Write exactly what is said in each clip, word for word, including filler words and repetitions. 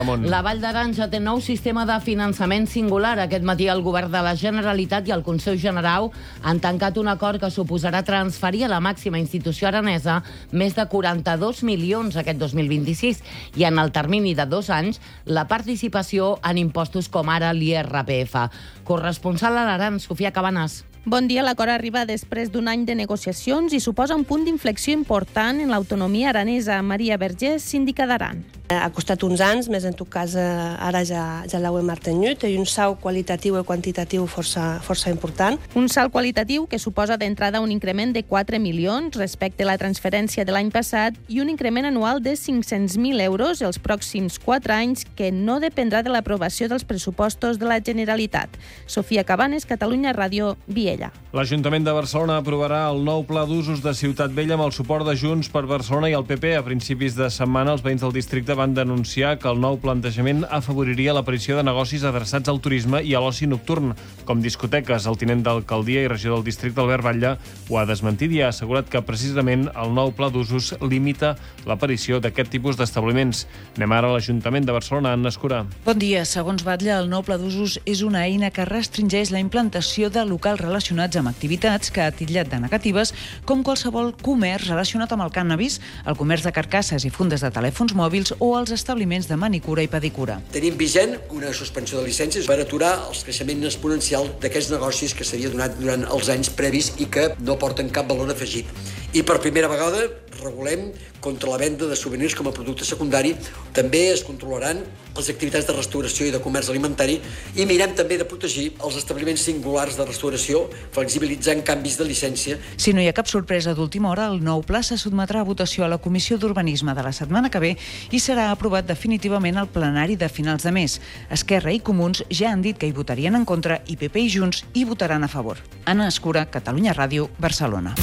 La Vall d'Aran ja té nou sistema de finançament singular. Aquest matí el govern de la Generalitat i el Consell General han tancat un acord que suposarà transferir a la màxima institució aranesa més de quaranta-dos milions aquest dos mil vint-i-sis i en el termini de dos anys la participació en impostos com ara l'I R P F. Corresponsal a l'Aran, Sofia Cabanes. Bon dia. L'acord arriba després d'un any de negociacions i suposa un punt d'inflexió important en l'autonomia aranesa. Maria Vergés, síndica d'Aran. Ha costat uns anys, més en tot cas ara ja, ja l'heu mantingut, i un salt qualitatiu i quantitatiu força, força important. Un salt qualitatiu que suposa d'entrada un increment de quatre milions respecte a la transferència de l'any passat i un increment anual de cinc-cents mil euros els pròxims quatre anys que no dependrà de l'aprovació dels pressupostos de la Generalitat. Sofia Cabanes, Catalunya Ràdio, Viella. L'Ajuntament de Barcelona aprovarà el nou pla d'usos de Ciutat Vella amb el suport de Junts per Barcelona i el P P. A principis de setmana, els veïns del districte van denunciar que el nou plantejament afavoriria l'aparició de negocis adreçats al turisme i a l'oci nocturn, com discoteques. El tinent d'alcaldia i regidor del districte, Albert Batlle, ho ha desmentit i ha assegurat que precisament el nou pla d'usos limita l'aparició d'aquest tipus d'establiments. Anem ara a l'Ajuntament de Barcelona, Anna Escura. Bon dia. Segons Batlle, el nou pla d'usos és una eina que restringeix la implantació de locals relacionats amb activitats que ha titllat de negatives, com qualsevol comerç relacionat amb el cànnabis, el comerç de carcasses i fundes de telèfons mòbils o els establiments de manicura i pedicura. Tenim vigent una suspensió de llicències per aturar el creixement exponencial d'aquests negocis que s'havia donat durant els anys previs i que no porten cap valor afegit. I per primera vegada regulem contra la venda de souvenirs com a producte secundari. També es controlaran les activitats de restauració i de comerç alimentari i mirem també de protegir els establiments singulars de restauració, flexibilitzant canvis de llicència. Si no hi ha cap sorpresa d'última hora, el nou pla se sotmetrà a votació a la Comissió d'Urbanisme de la setmana que ve i serà aprovat definitivament al plenari de finals de mes. Esquerra i Comuns ja han dit que hi votarien en contra i P P i Junts hi votaran a favor. Anna Escura, Catalunya Ràdio, Barcelona.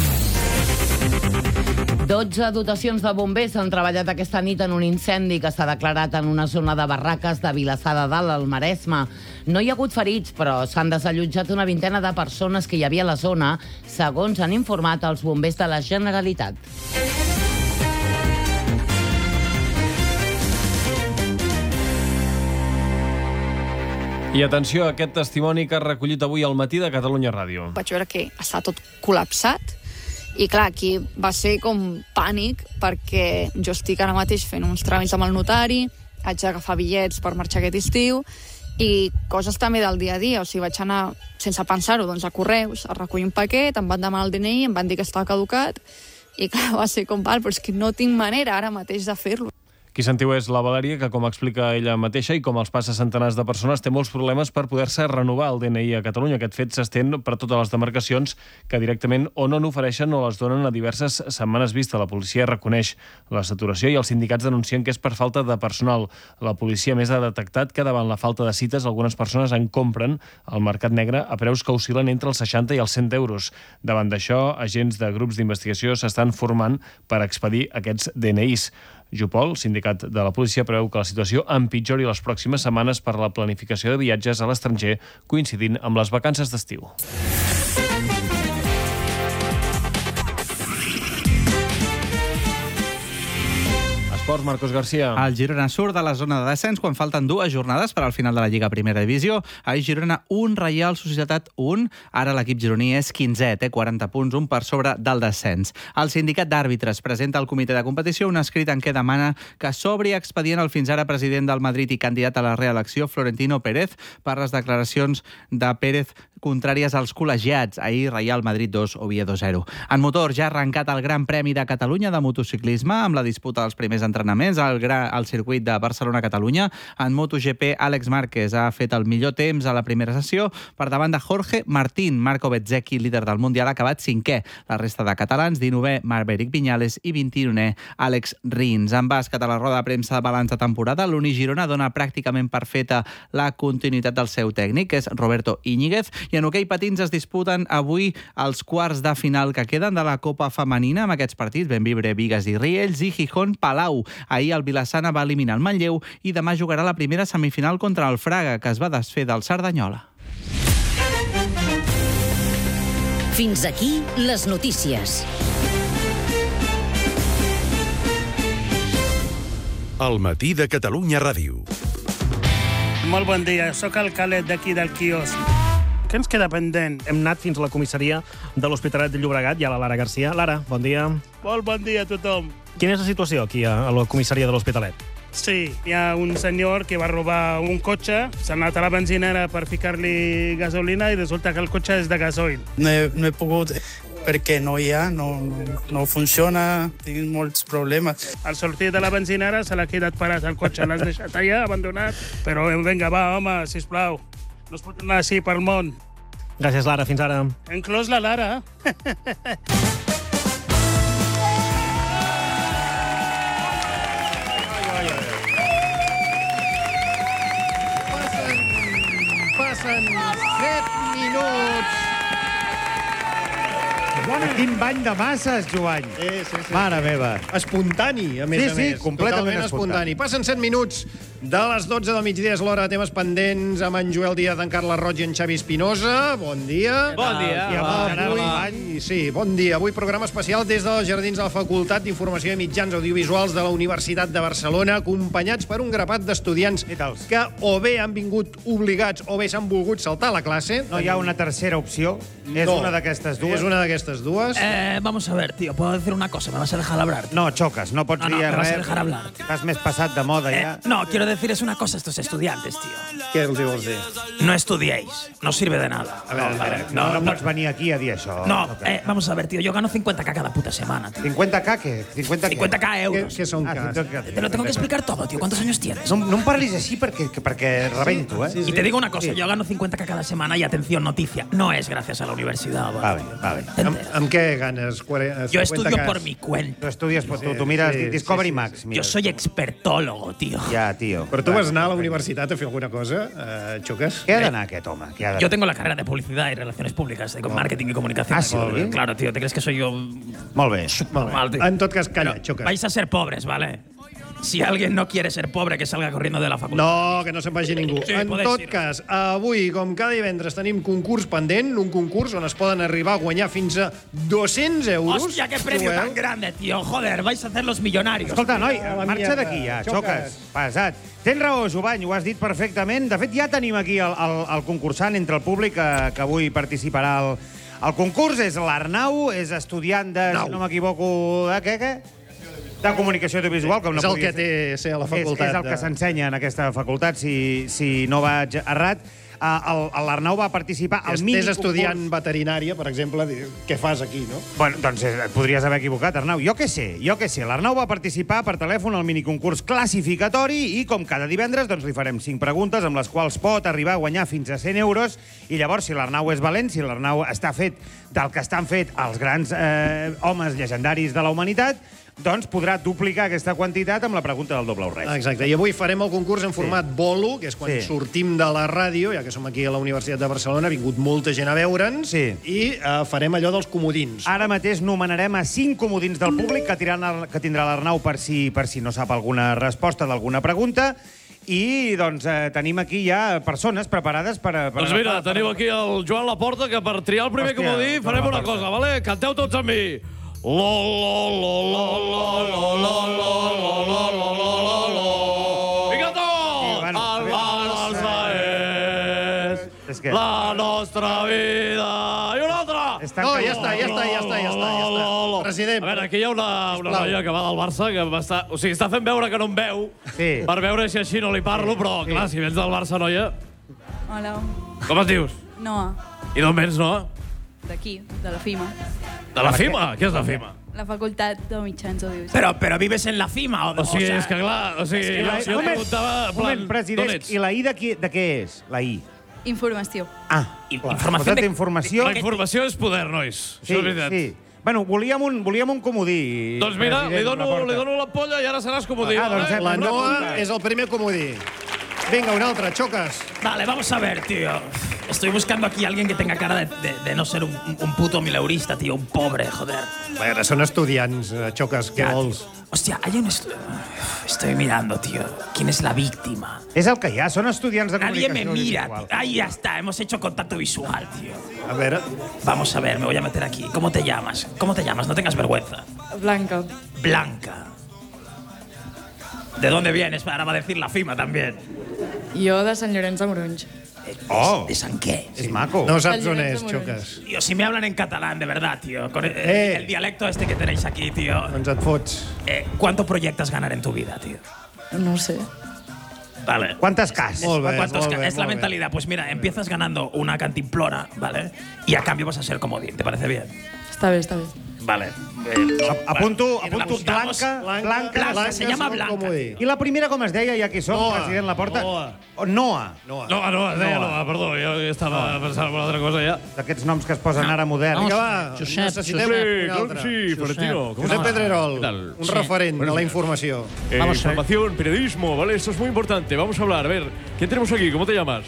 dotze dotacions de bombers han treballat aquesta nit en un incendi que s'ha declarat en una zona de barraques de Vilassar de Dalt, al Maresme. No hi ha hagut ferits, però s'han desallotjat una vintena de persones que hi havia a la zona, segons han informat els bombers de la Generalitat. I atenció a aquest testimoni que ha recollit avui al matí de Catalunya Ràdio. Vaig veure que està tot col·lapsat i clar, aquí va ser com pànic perquè jo estic ara mateix fent uns tràmits amb el notari, haig d'agafar bitllets per marxar aquest estiu i coses també del dia a dia, o sigui, vaig anar sense pensar-ho, doncs a Correus, a recollir un paquet, em van demanar el D N I, em van dir que estava caducat i clar, va ser com, val, però és que no tinc manera ara mateix de fer-lo. Qui sentiu és la Valèria, que com explica ella mateixa i com els passa centenars de persones, té molts problemes per poder-se renovar el D N I a Catalunya. Aquest fet s'estén per totes les demarcacions que directament o no n'ofereixen o les donen a diverses setmanes vista. La policia reconeix la saturació i els sindicats denuncien que és per falta de personal. La policia més ha detectat que davant la falta de cites algunes persones en compren al mercat negre a preus que oscil·len entre els seixanta i els cent euros. Davant d'això, agents de grups d'investigació s'estan formant per expedir aquests D N Is. Jupol, sindicat de la policia, preveu que la situació empitjori les pròximes setmanes per la planificació de viatges a l'estranger coincidint amb les vacances d'estiu. Esports, Marcos García. El Girona surt de la zona de descens quan falten dues jornades per al final de la Lliga Primera Divisió. Ahir Girona un, Reial Societat un. Ara l'equip gironí és quinzè, té quaranta punts, un per sobre del descens. El sindicat d'àrbitres presenta al comitè de competició un escrit en què demana que s'obri expedient el fins ara president del Madrid i candidat a la reelecció, Florentino Pérez, per les declaracions de Pérez contràries als col·legiats. Ahir Real Madrid dos, Oviedo zero. En motor ja ha arrencat el Gran Premi de Catalunya de motociclisme amb la disputa dels primers entrenaments al, gra... al circuit de Barcelona-Catalunya. En MotoGP, Àlex Márquez ha fet el millor temps a la primera sessió per davant de Jorge Martín. Marco Bezzecchi, líder del Mundial, ha acabat cinquè. La resta de catalans, dinovè Maverick Viñales i vint-i-unè Àlex Rins. En bàsquet, a la roda de premsa de balanç de temporada, l'Uni Girona dona pràcticament per feta la continuïtat del seu tècnic, que és Roberto Íñiguez. I en hoquei patins es disputen avui els quarts de final que queden de la Copa Femenina amb aquests partits: Benvibre, Bigues i Riells i Gijón, Palau. Ahir el Vilassana va eliminar el Manlleu i demà jugarà la primera semifinal contra el Fraga, que es va desfer del Cerdanyola. Fins aquí les notícies. El matí de Catalunya Ràdio. Molt bon dia, sóc el Calet d'aquí del quiosc. Què ens queda pendent? Hem anat fins a la comissaria de l'Hospitalet de Llobregat i a la Lara Garcia. Lara, bon dia. Molt bon dia a tothom. Quina és la situació aquí a la comissaria de l'Hospitalet? Sí, hi ha un senyor que va robar un cotxe, s'ha anat a la benzinera per ficar-li gasolina i resulta que el cotxe és de gasoil. No he, no he pogut perquè no hi ha, no, no, no funciona, tinc molts problemes. Al sortir de la benzinera se l'ha quedat parat el cotxe, l'has deixat allà, abandonat. Però vinga, va, home, sisplau, no es pot anar així pel món. Gràcies, Lara, fins ara. Inclòs la Lara. Passen set minuts. Quin bany de masses, Joan. Sí, sí, sí. Mare meva. Espontani, a més sí, a més. Sí, completament Totalment espontani. Passen set minuts de les dotze del migdia, és l'hora de temes pendents amb en Joel Díaz, en Carles Roig i en Xavi Espinosa. Bon dia. Bon dia. I amb avui, sí, bon dia. Avui programa especial des dels jardins de la Facultat d'Informació i Mitjans Audiovisuals de la Universitat de Barcelona, acompanyats per un grapat d'estudiants que o bé han vingut obligats o bé s'han volgut saltar la classe. No hi ha una tercera opció? És No. una d'aquestes dues? És una d'aquestes dues. Eh, vamos a ver, tío, ¿puedo decir una cosa? ¿Me vas a dejar hablar? No, xoques, no pots No, no, dir me vas a res. dejar hablar. Estàs més passat de moda, Eh, ja. no, quiero decirles una cosa a estos estudiantes, tío. Què els vols dir? No estudiéis, no sirve de nada. A veure, No, espera, no, no, no, no, pots venir aquí a dir això. no, eh, vamos a ver, tío, yo gano cincuenta K cada puta semana, tío. cincuenta K, què? cincuenta, cincuenta K euros. Què són Ah, cas? cinquanta K. Te lo tengo que explicar todo, tío. ¿Cuántos años tienes? No, no em parlis així perquè, perquè rebento, eh? Y te digo una cosa, yo gano cincuenta K cada semana y atención, noticia, no es gracias a la universidad. Va bé, va bé. Amb, amb què ganes? Yo estudio por mi cuenta. Tu estudies, pues, tu, tu mires sí, Discovery sí, sí, Max. Yo Mires. soy expertólogo, tío. Ja, tio. Però tu vas anar a la universitat a fer alguna cosa, eh, Xoques? Què ha d'anar aquest home? Què ha d'anar? Yo tengo la carrera de publicidad y relaciones públicas, de marketing y comunicación. Ah, sí? Claro, tío, ¿te crees que soy yo Molt bé. normal, tío? En tot cas, calla, Pero Xoques. vais a ser pobres, ¿vale? Si alguien no quiere ser pobre, que salga corriendo de la facultad. No, que no se'n vagi ningú. Sí, en podeu tot ir. cas, avui, com cada divendres, tenim concurs pendent, un concurs on es poden arribar a guanyar fins a dos-cents euros. ¡Hostia, qué premio Joel. tan grande, tío! Joder, vais a hacer los millonarios. Escolta, noi, A la marxa mierda. d'aquí ja, Xoques. xoques. Pesat. Tens raó, Jovany, ho has dit perfectament. De fet, ja tenim aquí el, el, el concursant entre el públic que, que avui participarà al, al concurs. És l'Arnau, és estudiant de, Arnau. si no m'equivoco, de què, què? De comunicació audiovisual, com no És el podia que té ser a la facultat. És, és el de- que s'ensenya en aquesta facultat, si, si no vaig errat. Uh, L'Arnau va participar al És, mini és estudiant concurs. veterinària, per exemple, diu, què fas aquí, no? Bueno, doncs eh, et podries haver equivocat, Arnau. Jo què sé, jo què sé. L'Arnau va participar per telèfon al miniconcurs classificatori i, com cada divendres, doncs li farem cinc preguntes amb les quals pot arribar a guanyar fins a cent euros. I llavors, si l'Arnau és valent, si l'Arnau està fet del que estan fet els grans eh, homes llegendaris de la humanitat, doncs podrà duplicar aquesta quantitat amb la pregunta del doble o res. Exacte, i avui farem el concurs en format sí. bolo, que és quan Sí. sí. sortim de la ràdio, ja que som aquí a la Universitat de Barcelona, ha vingut molta gent a veure'ns, Sí. i eh, farem allò dels comodins. Ara mateix nomenarem a cinc comodins del públic que, tiran, que tindrà l'Arnau per si, per si no sap alguna resposta d'alguna pregunta. I, doncs, eh, tenim aquí ja persones preparades per... per Doncs mira, tenim aquí el Joan Laporta, que per triar el primer Hòstia, comodí Joan farem una Laporta. cosa, vale? Canteu tots amb mi. Lo, lo, lo, lo, lo, lo, lo, lo, lo, lo, lo, lo, lo, lo. Vinga tots! bueno, El Barça és És que... la nostra vida. I una altra! Està No, ja està, ja està, ja està, ja està, ja està. President. A veure, aquí hi ha una, una Sisplau. noia que va del Barça que m'està... O sigui, està fent veure que no em veu, Sí. per veure si així no li parlo, però, Sí. clar, si vens del Barça, noia... Hola, Com es dius? Noa, I d'on vens, no? d'aquí, de la FIMA. De la FIMA? Què és la FIMA? La Facultat de Mitjans Audiovisuals. Pero, pero vives en la cima. O, O sigui, o sea, és que clar, o sigui, I la, jo moment, preguntava, en plan, moment, d'on president, ets? i la I de, qui, de què és? La I. Informació. Ah, informació de- informació... La informació és poder, nois. Sí, Això és veritat. sí. Bueno, volíem un, volíem un comodí. Doncs mira, li president dono, Laporta. li dono la polla i ara seràs comodí. Ah, doncs, vale? La Noa és el primer comodí. Vinga, un altre, Xoques. Vale, vamos a ver, tío. Estoy buscando aquí a alguien que tenga cara de, de, de no ser un, un puto mileurista, tío. Un pobre, joder. A veure, són estudiants, eh, Xoques, què Ya, vols? tío. Hostia, hay un... estu- Estoy mirando, tío. ¿Quién es la víctima? És el que hi ha, són estudiants de Nadie me comunicació mira. audiovisual. tío. Ahí ya está, hemos hecho contacto visual, tío. A veure... Vamos a ver, me voy a meter aquí. ¿Cómo te llamas? ¿Cómo te llamas? No tengas vergüenza. Blanca. Blanca. ¿De dónde vienes? Ahora va a decir la FIMA también. Jo de Sant Llorenç de Morunys. Oh, ¿De San qué? és maco. No saps on és, Xocas. Tío, si me hablan en catalán, de verdad, tío. Con el, Eh. el dialecto este que tenéis aquí, tío. Doncs et fots. Eh, ¿Cuánto proyectas ganar en tu vida, tío? No ho sé. Vale. ¿Cuántas cas? Molt bé, ¿Cuántos molt ca- bé, es la molt bé. mentalidad. Pues mira, empiezas ganando una cantimplora, ¿vale? Y a cambio vas a ser comodín. ¿Te parece bien? Està bé, està bé. Vale. A- Apunto, Bueno, apunto apuntamos. Blanca, Blanca, Blanca, Blanca, se llama segon Blanca. comodí. I la primera, com es deia, ja que som, Noa. president Laporta? Noa. Oh, Noa. Noa. No, no, es deia Noa, perdó, jo estava pensant en una altra cosa ja. D'aquests noms que es posen ara moderns. Vinga, va, Josep, necessitem Sí, un claro altre. que sí, Florentino. ¿Cómo Josep estás? Pedrerol, ¿Qué tal? un referent de Buenos la días. informació. Eh, Vamos a ver. información, periodismo, ¿vale? Esto es muy importante. Vamos a hablar. A ver, ¿quién tenemos aquí? ¿Cómo te llamas?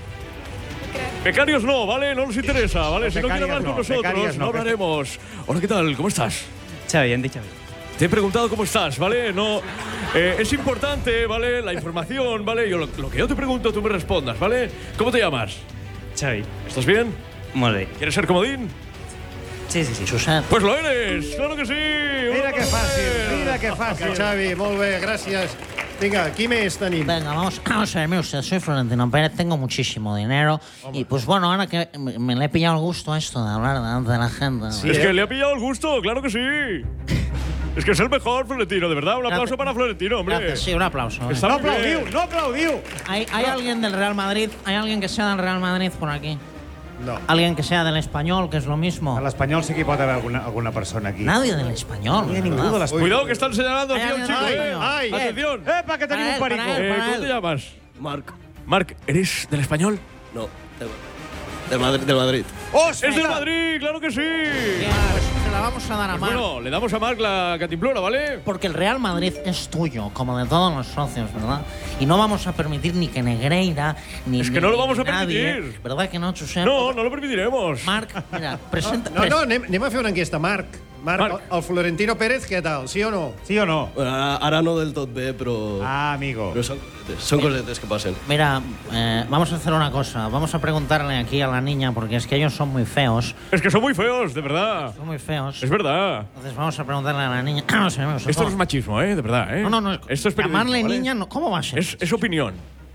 Becarios no, ¿vale? No nos interesa, ¿vale? Si no quiere hablar Becarios con no, nosotros, becarios no no. hablaremos. Hola, ¿qué tal? ¿Cómo estás? Xavi, Andy Xavi. Te he preguntado cómo estás, ¿vale? No, eh, es importante, ¿vale? La información, ¿vale? Yo, lo, lo que yo te pregunto, tú me respondas, ¿vale? ¿Cómo te llamas? Xavi. ¿Estás bien? Molt bé. ¿Quieres ser comodín? Sí, sí, sí. Josep. Pues lo eres, claro que sí. Mira que fàcil, mira que fàcil. Xavi, molt bé, gràcies. Vinga, qui més tenim? Venga, vamos, vamos a ver, mire usted, soy Florentino Pérez, tengo muchísimo dinero y pues bueno, ahora que me, me le he pillado el gusto a esto de hablar delante de la gente. Sí, es que le ha pillado el gusto, claro que sí. Es que es el mejor, Florentino, de verdad. Un aplauso para Florentino, hombre. Gracias, sí, un aplauso. Está No muy bien. aplaudiu, no aplaudiu. ¿Hay, hay alguien del Real Madrid? ¿Hay alguien que sea del Real Madrid por aquí? No. ¿Alguien que sea del Español, que es lo mismo? A l'Espanyol sí que hi pot haver alguna, alguna persona aquí. Nadie del Español. No hi ha ningú ¿verdad? de l'Espanyol. Cuidado que están señalando Ay, aquí a un ay, chico, ay, eh. ay. Atención. Epa, que tenim Para un él, perico. para él. Eh, ¿Cómo te llamas? Marc. Marc, ¿eres del español? No, del, del Madrid. Del Madrid. ¡Es del Madrid, claro que sí! Pues se la vamos a dar a Pues Marc. bueno, le damos a Marc la cantimplora, ¿vale? Porque el Real Madrid es tuyo, como de todos los socios, ¿verdad? Y no vamos a permitir ni que Negreira, ni Es que ni- no lo vamos ni a nadie, permitir. ¿verdad que no, Josep? No, no lo permitiremos. Marc, mira, presenta... No, no, anem, anem a fer una enquesta. Marc, Marc, Marc. el Florentino Pérez, què tal? Sí o no? Sí o no? Bueno, ara, ara no del tot bé, però... Ah, amigo. Però són cosetes, són cosetes que passen. Mira, eh, vamos a hacer una cosa. Vamos a preguntarle aquí a la niña, porque es que ellos son muy feos. Es que son muy feos, de verdad. Son muy feos. Es verdad. Entonces vamos a preguntarle a la niña... No sé, no sé, Esto no ¿cómo? es machismo, ¿eh? De verdad, ¿eh? No, no, no. Esto es periodismo, Llamarle ¿vale? niña, no, ¿cómo va a ser? Es, es opinión.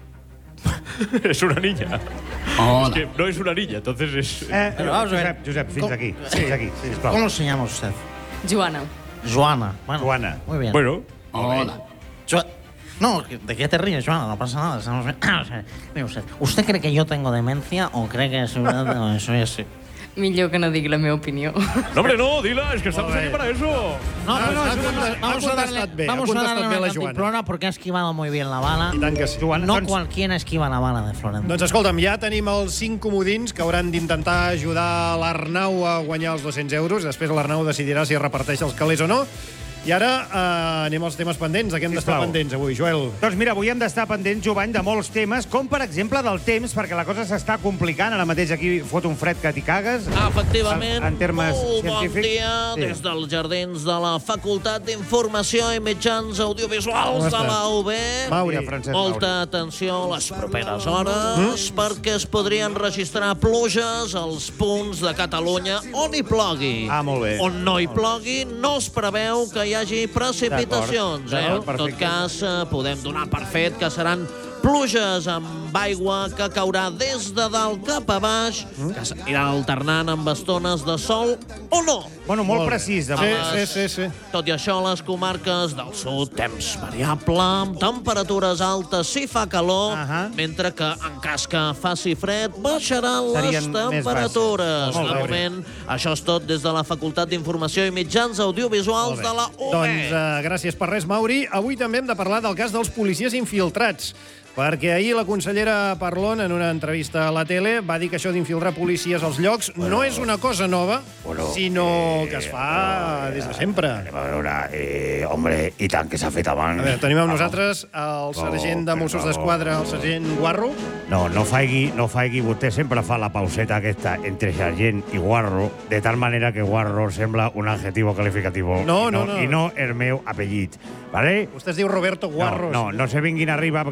Es una niña. Hola. Es que no es una niña, entonces es... Eh, Pero vamos a ver. Josep, Josep, fins ¿Cómo- aquí. Fins aquí, sisplau. ¿Cómo se llama usted? Joana. Joana. Bueno, Joana. Muy bien. Bueno. Hola. Jo- No, ¿de qué te ríes, Joana? No pasa nada. Estamos bien. O sea, mire usted, ¿usted cree que yo tengo demencia o cree que soy, o soy así? Millor que no digui la meva opinió. No, hombre, no, dila, es que estamos aquí para eso. No, no, no, Ha es una- contestat- vamos ha a darle, contestat bé, vamos ha a darle contestat bé una la Joana. cantimplora porque ha esquivado muy bien la bala. I tant que sí. Joana, No doncs- cualquiera esquiva la bala de Florentino. Doncs escolta'm, ja tenim els cinc comodins que hauran d'intentar ajudar l'Arnau a guanyar els dos-cents euros. Després l'Arnau decidirà si reparteix els calés o no. I ara eh, anem als temes pendents. De què hem d'estar Sisplau. pendents avui, Joel? Doncs mira, avui hem d'estar pendents, Jovany, de molts temes, com per exemple del temps, perquè la cosa s'està complicant. Ara mateix aquí fot un fred que t'hi cagues. Efectivament, En, en termes molt bon científics. dia Sí. des dels jardins de la Facultat d'Informació i Mitjans Audiovisuals Com de estàs? la U B. Mauri. Mira, Francesc Molta Mauri. atenció a les properes hores, perquè es podrien registrar pluges als punts de Catalunya on hi plogui. Ah, molt bé. On no hi plogui, no es preveu que hi hagi precipitacions. D'acord, Eh? d'acord, En tot perfecte. cas, eh, podem donar per fet que seran pluges amb aigua que caurà des de dalt cap a baix, que s'anirà alternant amb estones de sol o no. Bueno, molt precís, de Sí, moment. sí, sí, sí. Tot i això, a les comarques del sud, temps variable, amb temperatures altes si fa calor, mentre que en cas que faci fred, baixaran les Serien més temperatures. baixes. Molt De bé. moment, això és tot des de la Facultat d'Informació i Mitjans Audiovisuals de la U B. Doncs uh, gràcies per res, Mauri. Avui també hem de parlar del cas dels policies infiltrats, perquè ahir la consellera Parlon, en una entrevista a la tele, va dir que això d'infiltrar policies als llocs bueno, no és una cosa nova, bueno, sinó eh, que es fa no, des de sempre. Anem a veure, eh, hombre, i tant que s'ha fet abans. A veure, tenim amb nosaltres el sergent de Mossos d'Esquadra, el sergent Guarro. No, no faigui, no faigui, vostè sempre fa la pauseta aquesta entre sergent i guarro, de tal manera que guarro sembla un adjetivo calificativo. No, i no, no. I no el meu apellit, ¿vale? Vostè es diu Roberto Guarros. No, no, no se vinguin arriba, perquè sempre tenim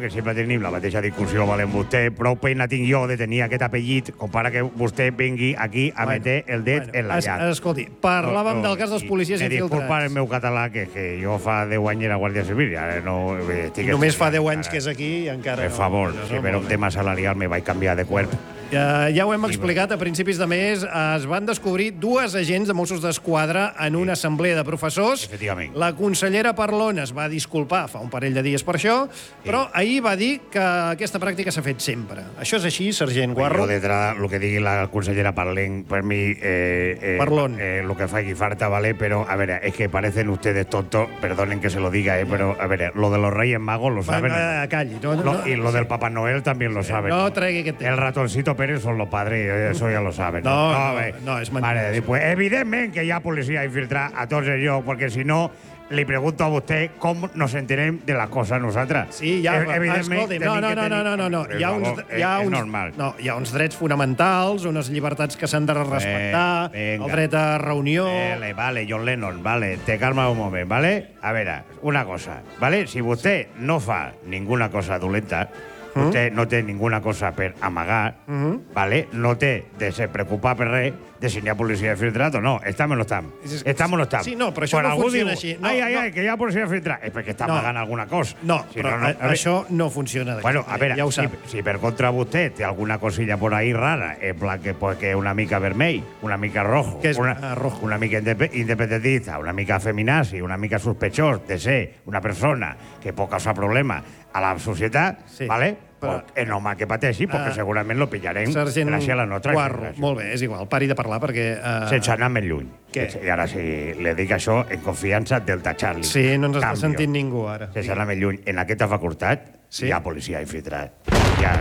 tenim la mateixa discussió, vale, amb vostè. Prou pena tinc jo de tenir aquest apellit com para que vostè vingui aquí a bueno, meter el dit bueno, en la llar. Escolti, parlàvem no, no, del cas dels policies infiltrats. Disculpa el meu català, que, que jo fa deu anys era Guàrdia Civil. Ja no, estic Només fa deu anys que és aquí i encara per no. Per favor, no, no, si per un tema salarial me vaig canviar de cuerp. Ja, ja ho hem explicat, a principis de mes es van descobrir dues agents de Mossos d'Esquadra en una assemblea de professors. Efectivament. La consellera Parlon es va disculpar fa un parell de dies per això, però ahir va dir que aquesta pràctica s'ha fet sempre. Això és així, sergent Guarro? Jo d'entrada, el que digui la consellera Parlon, per mi, eh, eh, Parlon. Eh, lo que faci falta, ¿vale? Pero, a ver, es que parecen ustedes tontos, perdonen que se lo diga, eh, pero, a ver, lo de los Reyes Magos lo saben. Va, calli. No, no, lo, no, y lo del Papá Noel también lo saben. No tregui aquest tema. El ratoncito Pérez son los padres, eso ya lo saben. No, no, no, no, és mentida. Vale, pues evidentment que hi ha policia infiltrada a tots ells, perquè si no, li pregunto a vostè com nos enterem de les coses nosaltres. Sí, ja, escolti, no, no, no, no, no, no, no. Hi ha uns, hi ha uns, no, hi ha uns drets fonamentals, unes llibertats que s'han de respectar, eh, el dret a reunió... Vale, vale, John Lennon, vale, te calma un moment, vale? A veure, una cosa, vale? Si vostè no fa ninguna cosa dolenta, vostè no té ninguna cosa per amagar, vale? No té de ser preocupat per res, de si hi ha policia infiltrat o no. Estam o no estam? Estam o no estam? Sí, no, però això no funciona així. Ai, ai, ai, que hi ha policia infiltrat. És perquè està amagant alguna cosa. No, però això no funciona d'aquesta manera. Bueno, a veure, ja ho sap. Si per contra vostè té alguna cosilla por ahí rara, en plan que és una mica vermell, una mica rojo, una mica independentista, una mica feminazi, una mica sospechós de ser una persona que pot causar problemes a la societat, vale? Però és normal que pateixi, perquè segurament lo pillarem gràcies a la nostra Guarro, molt bé, és igual, pari de parlar, perquè... Sense anar més lluny. I ara, si li dic això, en confiança, Delta Charlie. Sí, no ens està sentint ningú, ara. Sense anar més lluny. En aquesta facultat hi ha policia infiltrat.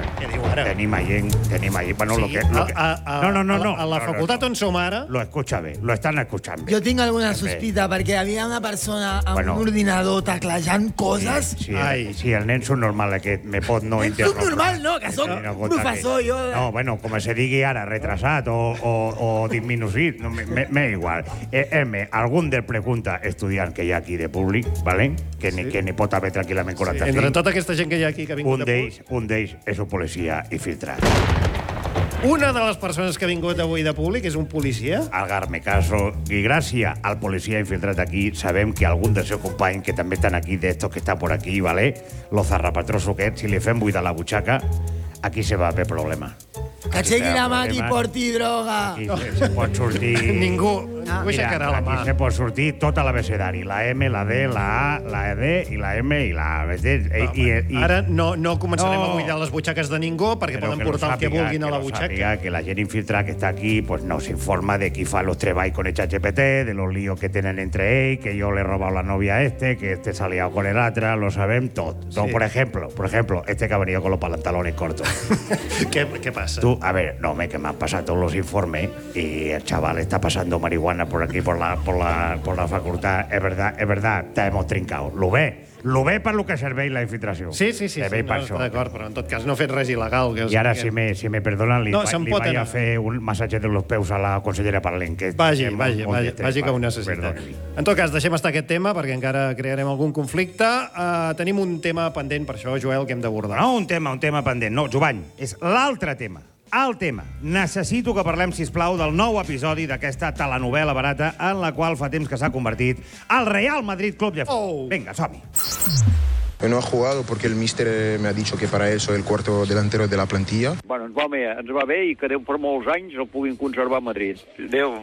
Tenim gent, tenim gent... Bueno, lo que... No, no, no, no. A la facultat on som ara... Lo escucha bé, lo están escuchando bé. Jo tinc alguna sospita, perquè havia una persona amb un ordinador teclejant coses... Si el nen subnormal aquest me pot no interrompre... Subnormal no, que soc un professor, jo... No, bueno, com se digui ara, retrasat o disminuït, m'és igual. Heme, algun del pregunta estudiant que hi ha aquí de públic, ¿vale? Que ni pot haver tranquil·lament quaranta-cinc. Entre tota aquesta gent que hi ha aquí que ha vingut de públic... Un d'ells és un policia infiltrat. Una de les persones que ha vingut avui de públic és un policia? Algarme caso. I gràcies al policia infiltrat aquí, sabem que algun dels seus companys que també estan aquí, d'estos que estan por aquí, ¿vale? Los zarrapatrosos aquests, si li fem buidar la butxaca, aquí se va a haver problema. Que aixequi la mà qui porti droga. Aquí se pot sortir... Ningú, ningú aixecarà la mà. Aquí se pot sortir tot l'abecedari. La M, la D, la A, la D i la M i la A. Ara no començarem a buidar les butxaques de ningú perquè poden portar el que vulguin a la butxaca. Que la gent infiltrada que està aquí nos informa de qui fa los treballs con el ChatGPT, de los líos que tenen entre ells, que yo le he robado la novia a este, que este se ha liado con el otra, lo sabem tot. Por ejemplo, por ejemplo, este que ha venido con los pantalones cortos. ¿Qué pasa? Tú, a ver, no, me que me han pasado todos los informes y el chaval está pasando marihuana por aquí, por la, por la, por la facultad. Es verdad, es verdad, te hemos trincado. Lo ve. Lo ve per lo que serveix la infiltració. Sí, sí, sí, sí no, d'acord, però en tot cas no ha fet res il·legal. I ara, si me, si me perdonen, li, no, li vaig a fer un massatge de los peus a la consellera Parlon. Vagi, vagi, vagi, vagi que ho necessita. En tot cas, deixem estar aquest tema, perquè encara crearem algun conflicte. Uh, tenim un tema pendent, per això, Joel, que hem d'abordar. No, un tema, un tema pendent. No, Jovany, és l'altre tema. El tema. Necessito que parlem, sisplau, del nou episodi d'aquesta telenovel·la barata en la qual fa temps que s'ha convertit el Real Madrid Club de Fútbol. Vinga, som-hi. No ha jugado porque el míster me ha dicho que para él soy el cuarto delantero de la plantilla. Bueno, ens va bé, ens va bé i que Déu per molts anys el puguin conservar a Madrid. Adéu.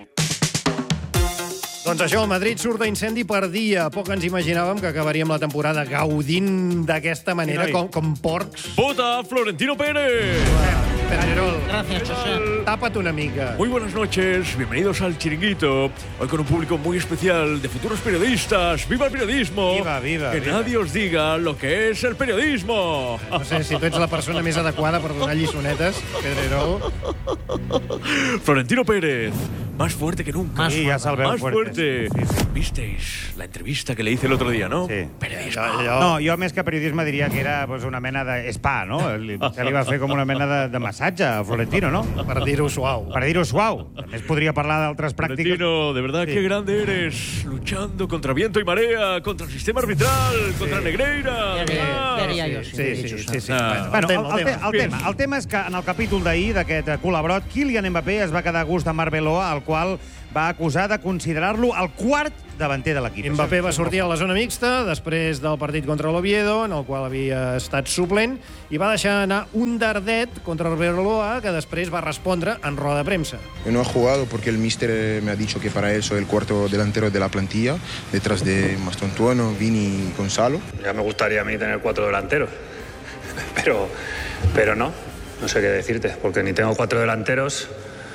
Doncs això, el Madrid surt d'incendi per dia. Poc ens imaginàvem que acabaríem la temporada gaudint d'aquesta manera, com, com porcs. ¡Vota Florentino Pérez! Pedrerol. Gracias, José. Tápate una mica. Muy buenas noches, bienvenidos al Chiringuito. Hoy con un público muy especial de futuros periodistas. ¡Viva el periodismo! Viva, viva, que viva. nadie os diga lo que es el periodismo. No sé si tu ets la persona més adequada per donar lliçonetes, Pedrerol. Florentino Pérez, más fuerte que nunca. Más sí, ya salveu más fuerte. fuerte. Sí, sí. ¿Visteis la entrevista que le hice el otro día, no? Sí. Periodismo. No, jo més que periodisme diria que era pues, una mena de spa, no? Se li va fer com una mena de, de massatge a Florentino, ¿no? Per dir-ho suau. Per dir-ho suau. També es podria parlar d'altres pràctiques. Florentino, de verdad, Sí. qué grande eres. Luchando contra viento y marea, contra el sistema arbitral, contra Negreira. Ah, Sí, sí, sí, sí, sí. Bueno, el, el, el, tema, el tema és que en el capítol d'ahir d'aquest col·laborat, Kylian Mbappé es va quedar a gust amb Arbeloa, el qual va acusar de considerar-lo el quart davanter de l'equip. Mbappé va sortir a la zona mixta després del partit contra l'Oviedo, en el qual havia estat suplent, i va deixar anar un dardet contra Arbeloa, que després va respondre en roda de premsa. Yo no he jugado porque el míster me ha dicho que para él soy el cuarto delantero de la plantilla, detrás de Mastontuono, Vini y Gonzalo. Ya me gustaría a mí tener cuatro delanteros, pero, pero no, no sé qué decirte, porque ni tengo cuatro delanteros,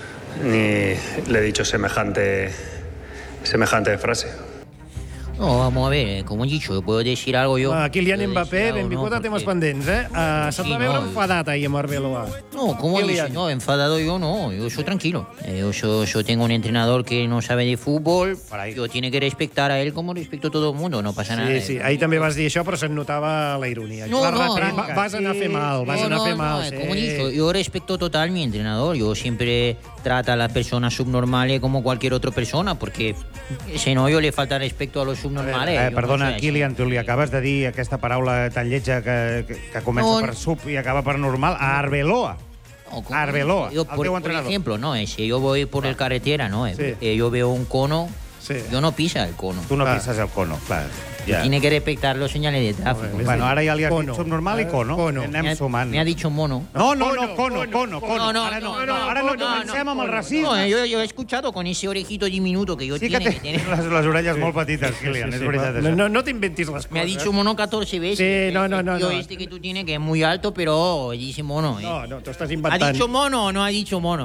ni le he dicho semejante, semejante frase. No, vamos a ver, como he dicho, puedo decir algo yo. Uh, Kylian Puedo Mbappé, decir algo, benvingut no, a temes porque- pendents, eh? Uh, Se't Sí, va veure no, enfadat ahir amb Arbeloa. No, ¿cómo Kylian. dice? No, enfadado yo no, yo soy tranquilo. Eh, Yo, yo, yo tengo un entrenador que no sabe de fútbol, yo tiene que respetar a él como respeto a todo el mundo, no pasa nada. Sí, sí, ahir també vas dir això, però se't notava la ironia. No, la no, retranca. no. Vas anar a fer mal, vas No, anar a no, fer mal. no, sí. como he dicho, yo respeto total a mi entrenador. Yo siempre trato a las personas subnormales como cualquier otra persona, porque si no, yo le falta respeto a los subnormales. Eh, Yo perdona, no sé, Kylian, tu li acabes de dir aquesta paraula tan lletja que, que, que comença No, per sub i acaba per normal, a Arbeloa. A Arbeloa, Yo, el por, teu por entrenador. ejemplo, no, eh, si yo voy por el carretera, no, eh, Sí. eh, yo veo un cono, yo no pisa el cono. Tu no pises el cono, clar. Ja. Tiene que respetar los señales de tráfico. Bueno, ara ja li has dit subnormal i cono. Cono. Anem Me ha- sumant. Me ha dicho mono. No, no, no, cono, cono, cono. No, no, Ara no, no, no, ara no comencem amb el racisme. No, yo, yo he escuchado con ese orejito diminuto que yo Sí que tiene. té que tiene. les, les orelles molt petites, Kylian, és veritat. No, no, no t'inventis les coses. Me ha dicho mono catorce veces. Sí, no, no, no, El tío no. este que tú tienes, que es muy alto, pero dice mono. ¿eh? No, no, t'ho estàs ¿Ha inventant. dicho mono o no ha dicho mono?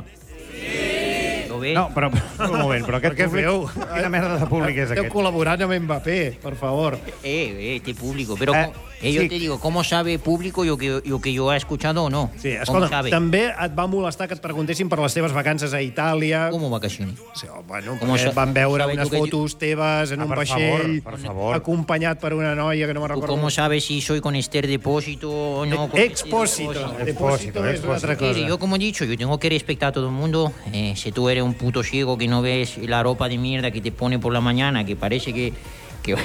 ¿Lo ves? No, però, però un moment, però aquest Per què públic... feu? Quina merda de públic és Esteu aquest? col·laborant amb Mbappé, per favor. Eh, eh, este público. Pero Eh, co- eh, yo sí. te digo, ¿cómo sabe público yo que, yo que yo he escuchado o no? Sí, ¿Cómo escolta, sabe? també et va molestar que et preguntessin per les teves vacances a Itàlia. Com vacacions? Sí, oh, bueno, Com perquè sa- van veure sabe unes tu que jo- fotos teves en Ah, un per vaixell, favor, per favor. acompanyat per una noia que no me'n ¿Tú recordo. cómo sabes si soy con Esther Depósito o no? con Expósito. Esther Depósito es otra cosa. Mire, yo como he dicho, yo tengo que respetar a todo el mundo. Eh, si tú eres un puto ciego que no ves la ropa de mierda que te pone por la mañana, que parece que... que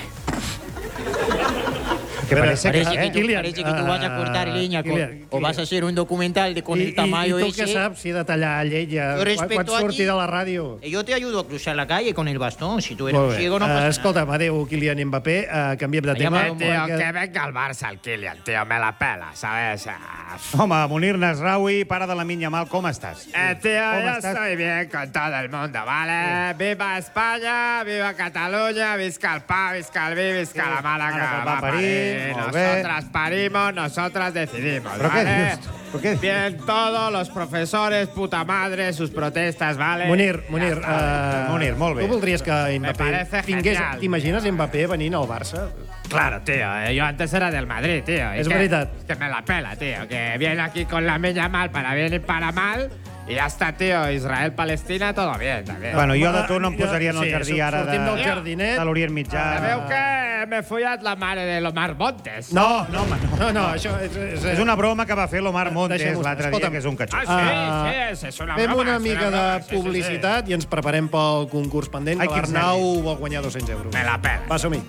Que parece que- parece eh, que, tú, Kylian, parece que tú vas a cortar ah, leña con- Kylian, o vas a hacer un documental de, con I, el tamaño i, i tu ese. què saps si he de tallar llenya Yo quan, respeto quan a surti ti. de la ràdio? Eh, Yo te ayudo a cruzar la calle con el bastón. Si tú eres Molt un bé. ciego, no Eh, pasa nada. escolta'm, adéu, Kylian Mbappé. Uh, canviem de tema. llamado un Tío, perquè- que venga al Barça el Kylian, tío, me la pela, ¿sabes? Ah, Home, Munir Nasraoui, pare de la Minya Mal, com estàs? Eh, tío, ¿Cómo yo estás? estoy bien con todo el mundo, ¿vale? Viva España, viva Cataluña, visca el pa, visca el vi, visca la Málaga. Ara se'l va va a parir, molt bé. Nosotras parimos, nosotras decidimos, ¿Pero qué ¿vale? dices? ¿Por qué? Bien, todos los profesores, puta madre, sus protestas, ¿vale? Munir, Ya Munir, está. uh, Munir, molt bé. Tu voldries que Me Mbappé parece tingués... genial. T'imagines Mbappé venint al Barça? Claro, tío, eh, yo antes era del Madrid, tío. Es que, verdad. es que me la pela, tío. Que viene aquí con la meña mal para bien y para mal. Y ya está, tío. Israel-Palestina, todo bien, también. Bueno, jo de tu no em posaria en el Sí, jardí ara de, sortim del jardinet. de l'Orient Mitjà. Sabeu que m'he follat la mare de l'Omar Montes? No, no, home, no. No, no, això és... És, És una broma que va fer l'Omar Montes Deixem-ho l'altre dia, escolta'm. que és un catxó. Ah, sí, sí, és, és una Fem broma. una és mica una broma, de sí, sí, sí. publicitat i ens preparem pel concurs pendent, Ai, que quins l'Arnau vol guanyar dos-cents euros. Me la pela. Va, som-hi.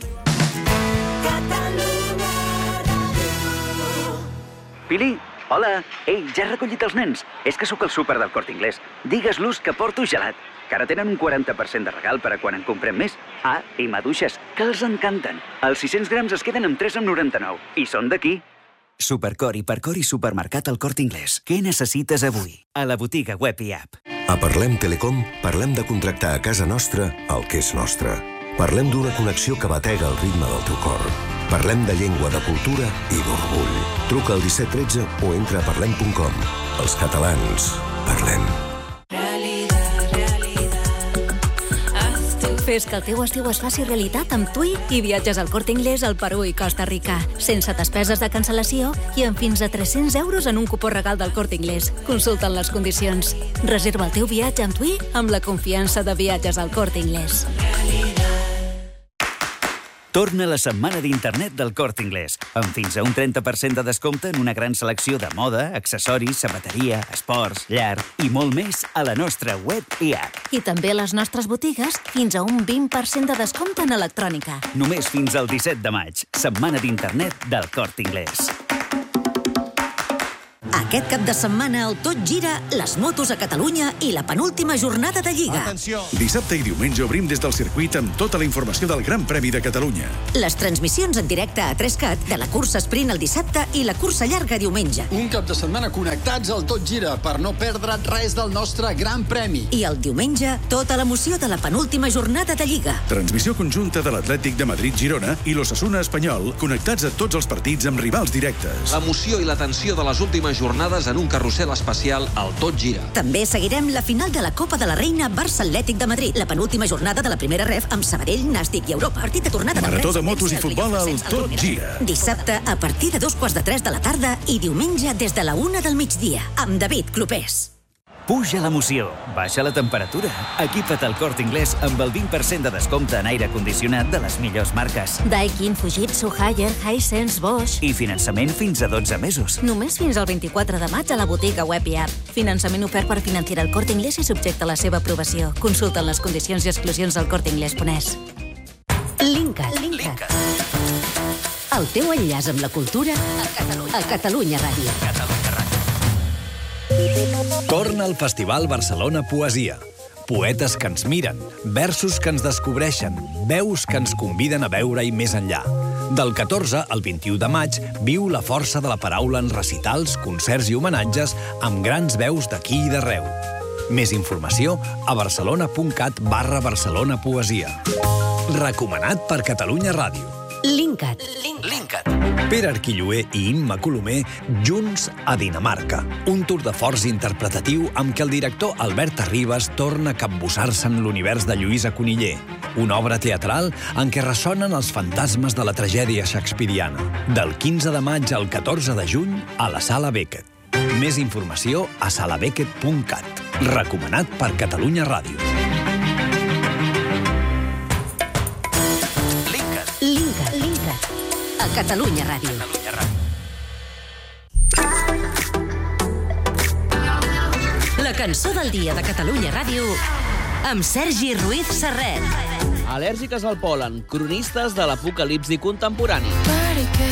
Pili, hola. Ei, ja has recollit els nens? És que sóc al súper del Corte Inglés. Digues-los que porto gelat, que ara tenen un quaranta per cent de regal per a quan en comprem més. Ah, i maduixes, que els encanten. Els sis-cents grams es queden amb tres coma noranta-nou. I són d'aquí. Supercor, Hipercor i Supermercat al Corte Inglés. Què necessites avui? A la botiga web i app. A Parlem Telecom parlem de contractar a casa nostra el que és nostre. Parlem d'una connexió que batega el ritme del teu cor. Parlem de llengua, de cultura i d'orgull. Truca al disset tretze o entra a parlem punt com. Els catalans, parlem. Fes que el teu estiu es faci realitat amb TUI i viatges al Corte Inglés al Perú i Costa Rica. Sense despeses de cancel·lació i amb fins a tres-cents euros en un cupó regal del Corte Inglés. Consulta'n les condicions. Reserva el teu viatge amb TUI amb la confiança de viatges al Corte Inglés. Torna la setmana d'internet del Corte Inglés, amb fins a un trenta per cent de descompte en una gran selecció de moda, accessoris, sabateria, esports, llar i molt més a la nostra web i app. I també a les nostres botigues, fins a un vint per cent de descompte en electrònica. Només fins al disset de maig, setmana d'internet del Corte Inglés. Aquest cap de setmana el Tot Gira, les motos a Catalunya i la penúltima jornada de Lliga. Atenció! Dissabte i diumenge obrim des del circuit amb tota la informació del Gran Premi de Catalunya. Les transmissions en directe a tres cat de la cursa sprint el dissabte i la cursa llarga diumenge. Un cap de setmana connectats al Tot Gira per no perdre res del nostre Gran Premi. I el diumenge, tota l'emoció de la penúltima jornada de Lliga. Transmissió conjunta de l'Atlètic de Madrid-Girona i l'Osasuna Espanyol, connectats a tots els partits amb rivals directes. L'emoció i la tensió de les últimes jornades en un carrusel especial al Tot Gira. També seguirem la final de la Copa de la Reina Barça Atlètic de Madrid, la penúltima jornada de la primera ref amb Sabadell, Nàstic i Europa. Partit de tornada de Marató de motos i futbol al Tot Gira. Dissabte a partir de dos quarts de tres de la tarda i diumenge des de la una del migdia, amb David Clopés. Puja l'emoció, baixa la temperatura. Equipa't al Corte Inglés amb el vint per cent de descompte en aire condicionat de les millors marques. Daikin, Fujitsu, Haier, Hisense, Bosch. I finançament fins a dotze mesos. Només fins al vint-i-quatre de maig a la botiga web i app. Finançament ofert per Financiera el Corte Inglés i subjecte a la seva aprovació. Consulta les condicions i exclusions del corte inglés punt es. Linkat. Linkat. El teu enllaç amb la cultura a Catalunya, a Catalunya Ràdio. Catalunya Ràdio. Torna al Festival Barcelona Poesia. Poetes que ens miren, versos que ens descobreixen, veus que ens conviden a veure-hi més enllà. Del catorze al vint-i-u de maig, viu la força de la paraula en recitals, concerts i homenatges amb grans veus d'aquí i d'arreu. Més informació a barcelona.cat barra Barcelona Poesia. Recomanat per Catalunya Ràdio. Linkat. Linkat. Pere Arquilloé i Imma Colomer junts a Dinamarca. Un tour de forç interpretatiu amb què el director Albert Arribas torna a capbussar-se en l'univers de Lluïsa Coniller. Una obra teatral en què ressonen els fantasmes de la tragèdia shakespeariana. Del quinze de maig al catorze de juny a la Sala Beckett. Més informació a sala beckett punt cat. Recomanat per Catalunya Ràdio. Linkat. Linkat. A Catalunya Ràdio. La cançó del dia de Catalunya Ràdio amb Sergi Ruiz Serret. Al·lèrgiques al pol·len, cronistes de l'apocalipsi contemporani. Perquè